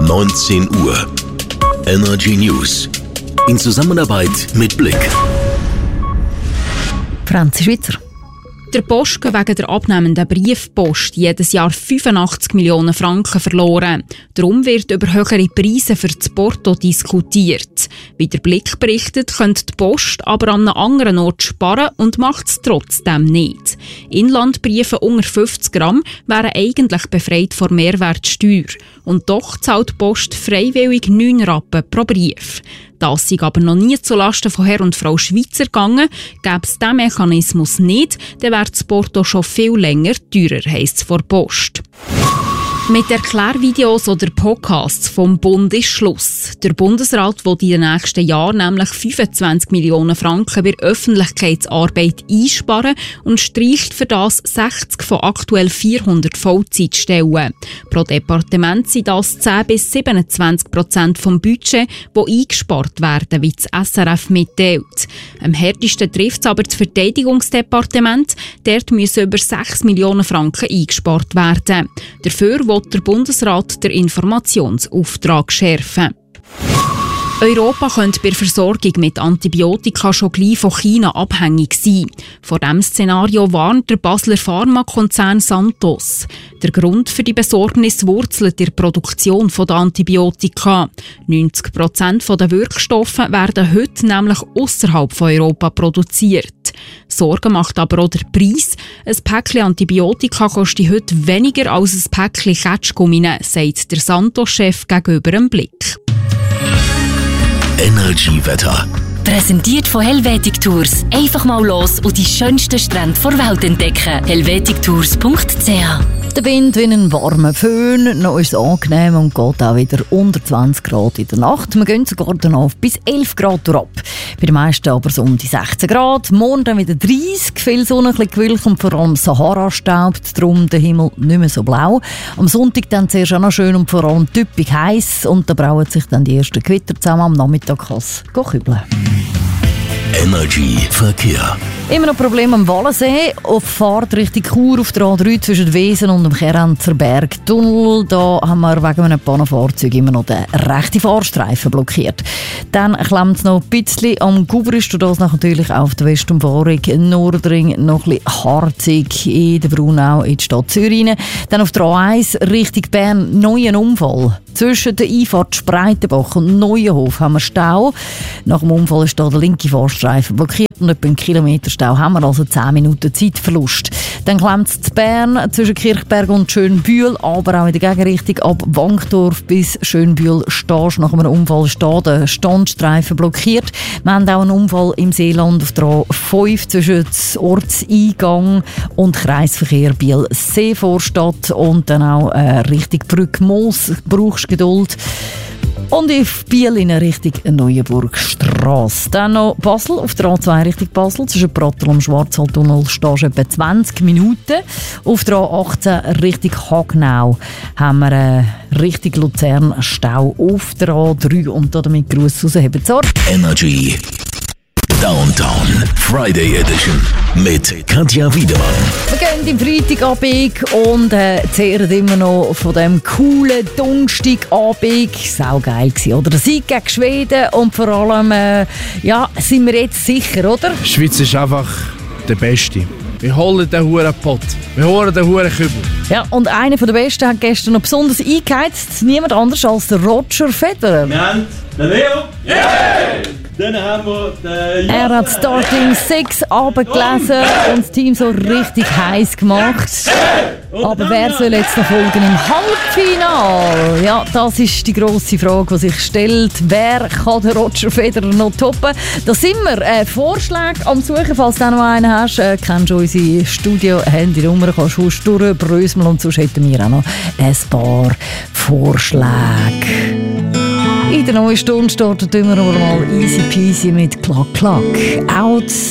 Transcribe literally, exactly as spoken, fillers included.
neunzehn Uhr. Energy News. In Zusammenarbeit mit Blick. Franzi Schweizer. Der Post geht wegen der abnehmenden Briefpost jedes Jahr fünfundachtzig Millionen Franken verloren. Darum wird über höhere Preise für das Porto diskutiert. Wie der Blick berichtet, könnte die Post aber an einem anderen Ort sparen und macht es trotzdem nicht. Inlandbriefe unter fünfzig Gramm wären eigentlich befreit von Mehrwertsteuer. Und doch zahlt die Post freiwillig neun Rappen pro Brief. Das sei aber noch nie zulasten von Herr und Frau Schweizer gegangen. Gäbe es diesen Mechanismus nicht, dann wäre das Porto schon viel länger teurer, heisst es vor Post. Mit Erklärvideos oder Podcasts vom Bund ist Schluss. Der Bundesrat will in den nächsten Jahren nämlich fünfundzwanzig Millionen Franken bei Öffentlichkeitsarbeit einsparen und streicht für das sechzig von aktuell vierhundert Vollzeitstellen. Pro Departement sind das zehn bis siebenundzwanzig Prozent vom Budget, das eingespart werden, wie das S R F mitteilt. Am härtesten trifft es aber das Verteidigungsdepartement. Dort müssen über sechs Millionen Franken eingespart werden. Dafür will der Bundesrat den Informationsauftrag schärfen. Europa könnte bei der Versorgung mit Antibiotika schon gleich von China abhängig sein. Vor diesem Szenario warnt der Basler Pharmakonzern Sandoz. Der Grund für die Besorgnis wurzelt in der Produktion der Antibiotika. neunzig Prozent der Wirkstoffe werden heute nämlich ausserhalb von Europa produziert. Sorgen macht aber auch der Preis. Ein Päckchen Antibiotika kostet heute weniger als ein Päckchen Ketschgummi, sagt der Sandoz-Chef gegenüber dem Blick. Energy Wetter. Präsentiert von Helvetic Tours. Einfach mal los und die schönsten Strände der Welt entdecken. helvetic tours punkt c h. Der Wind wie ein warmer Föhn, noch ist es angenehm und geht auch wieder unter zwanzig Grad in der Nacht. Wir gehen sogar dann auf bis elf Grad ab. Bei den meisten aber so um die sechzehn Grad. Morgen dann wieder dreißig, viel Sonne, ein bisschen Gewölk und vor allem Sahara-Staub. Darum der Himmel nicht mehr so blau. Am Sonntag dann zuerst auch noch schön und vor allem typisch heiß. Und da brauen sich dann die ersten Gewitter zusammen. Am Nachmittag kann es kübeln. Energy Verkehr. Immer noch Probleme am Wallensee. Auf Fahrt Richtung Chur auf der A drei zwischen Wesen und dem Kerenzer Bergtunnel. Da haben wir wegen einem Pannenfahrzeug immer noch den rechten Fahrstreifen blockiert. Dann klemmt es noch ein bisschen am Gubrist und das natürlich auf der Westumfahrung Nordring noch ein bisschen harzig in der Brunau in die Stadt Zürich. Dann auf der A eins Richtung Bern neuen Unfall. Zwischen der Einfahrt Spreitenbach und Neuenhof haben wir Stau. Nach dem Unfall ist da der linke Fahrstreifen blockiert und etwa einen Kilometer Stau haben wir, also zehn Minuten Zeitverlust. Dann klemmt es zu Bern zwischen Kirchberg und Schönbühl, aber auch in der Gegenrichtung ab Wankdorf bis Schönbühl stehst. Nach einem Unfall steht der Standstreifen blockiert. Wir haben auch einen Unfall im Seeland auf der A fünf zwischen Ortseingang und Kreisverkehr Biel-Seevorstadt und dann auch äh, Richtung Brücke Moos. Brauchst Geduld. Und auf Biel in Richtung Neuenburgstrasse. Dann noch Basel, auf der A zwei Richtung Basel, zwischen Prattel und Schwarzwaldtunnel stehst du etwa zwanzig Minuten. Auf der A achtzehn Richtung Hagnau haben wir äh, Richtung Luzern Stau auf der A drei und damit Gruß raus, habt Sorge. Energy Downtown Friday Edition mit Katja Wiedemann. Wir gehen im Freitagabend und äh, zehren immer noch von dem coolen Donnerstagabend. Saugeil gewesen, oder? Der Sieg gegen Schweden und vor allem, äh, ja, sind wir jetzt sicher, oder? Die Schweiz ist einfach der Beste. Wir holen den huren Pott. Wir holen den huren Kübel. Ja, und einer der Besten hat gestern noch besonders eingeheizt. Niemand anders als der Roger Federer. Wir haben den Leo. Yeah! Dann haben wir den Er hat Starting Six abgelesen und das Team so richtig heiß gemacht. Aber wer soll jetzt noch folgen im Halbfinale? Ja, das ist die grosse Frage, die sich stellt. Wer kann den Roger Federer noch toppen? Da sind wir. Äh, Vorschläge am Suchen, falls du noch einen hast. Äh, kennst du unsere Studio-Handy-Nummer, kannst du durchbröseln und sonst hätten wir auch noch ein paar Vorschläge. In der neuen Stunde startet immer noch mal easy peasy mit Klack Klack. Out